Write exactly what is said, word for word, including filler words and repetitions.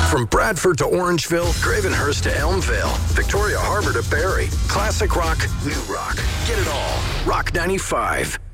From Bradford to Orangeville, Gravenhurst to Elmvale, Victoria Harbor to Barrie. Classic rock, new rock. Get it all. Rock ninety-five.